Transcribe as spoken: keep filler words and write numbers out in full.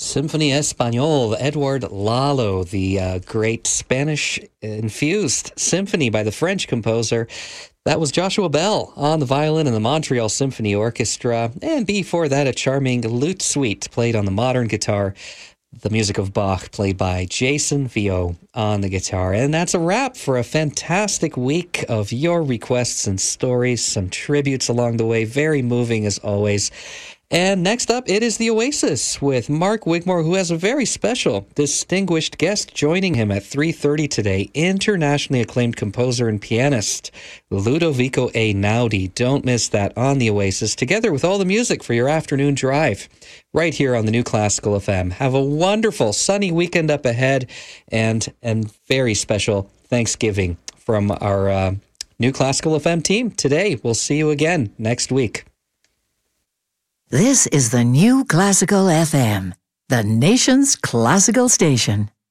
Symphony Español, Edward Lalo, the uh, great Spanish-infused symphony by the French composer. That was Joshua Bell on the violin in the Montreal Symphony Orchestra. And before that, a charming lute suite played on the modern guitar. The music of Bach played by Jason Vio on the guitar. And that's a wrap for a fantastic week of your requests and stories, some tributes along the way, very moving as always. And next up, it is The Oasis with Mark Wigmore, who has a very special, distinguished guest joining him at three thirty today, internationally acclaimed composer and pianist Ludovico Einaudi. Don't miss that on The Oasis, together with all the music for your afternoon drive, right here on the New Classical F M. Have a wonderful sunny weekend up ahead, and and very special Thanksgiving from our uh, New Classical F M team today. We'll see you again next week. This is the New Classical F M, the nation's classical station.